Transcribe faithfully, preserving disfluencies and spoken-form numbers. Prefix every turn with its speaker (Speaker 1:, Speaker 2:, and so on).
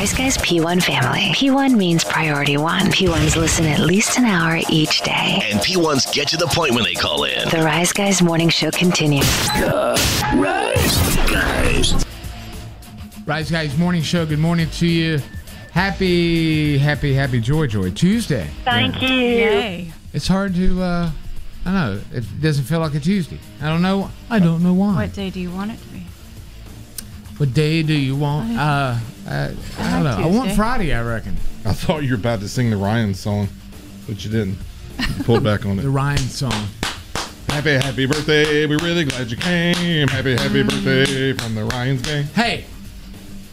Speaker 1: Rise Guys P one family. P one means priority one. P ones listen at least an hour each day.
Speaker 2: And P ones get to the point when they call in.
Speaker 1: The Rise Guys morning show continues.
Speaker 2: The Rise Guys.
Speaker 3: Rise Guys morning show. Good morning to you. Happy, happy, happy Joy Joy Tuesday.
Speaker 4: Thank
Speaker 3: yeah.
Speaker 4: you.
Speaker 5: Yay.
Speaker 3: It's hard to, uh, I don't know, it doesn't feel like a Tuesday. I don't know. I don't know why.
Speaker 5: What day do you want it to be?
Speaker 3: What day do you want? Uh, uh, I don't know. I want Friday, I reckon.
Speaker 6: I thought you were about to sing the Ryan song, but you didn't. You pulled back on it.
Speaker 3: The Ryan song.
Speaker 6: Happy, happy birthday. We're really glad you came. Happy, happy birthday from the Ryan's gang.
Speaker 3: Hey,